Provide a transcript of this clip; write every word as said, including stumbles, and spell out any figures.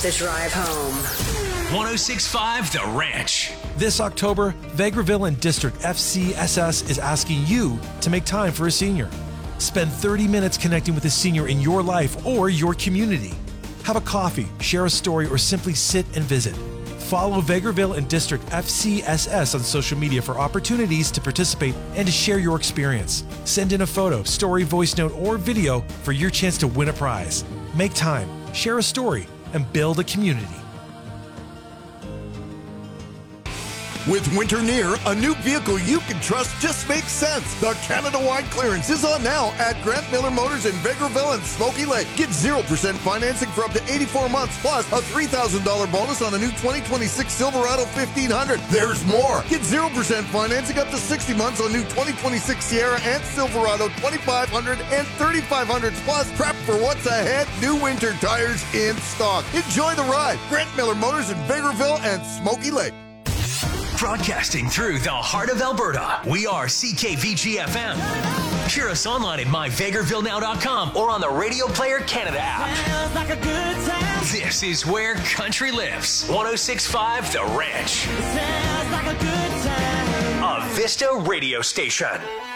The Drive Home. one oh six point five The Ranch. This October, Vegreville and District F C S S is asking you to make time for a senior. Spend thirty minutes connecting with a senior in your life or your community. Have a coffee, share a story, or simply sit and visit. Follow Vegreville and District F C S S on social media for opportunities to participate and to share your experience. Send in a photo, story, voice note, or video for your chance to win a prize. Make time, share a story, and build a community. With winter near, a new vehicle you can trust just makes sense. The Canada-wide clearance is on now at Grant Miller Motors in Vegreville and Smoky Lake. Get zero percent financing for up to eighty-four months, plus a three thousand dollars bonus on a new twenty twenty-six Silverado fifteen hundred. There's more. Get zero percent financing up to sixty months on new twenty twenty-six Sierra and Silverado twenty-five hundred and thirty-five hundreds, plus prep for what's ahead. New winter tires in stock. Enjoy the ride. Grant Miller Motors in Vegreville and Smoky Lake. Broadcasting through the heart of Alberta, we are C K V G F M. Hear us online at my vegreville now dot com or on the Radio Player Canada app. Like a good time. This is where country lives. one oh six point five The Ranch. Like a good time. A Vista radio station.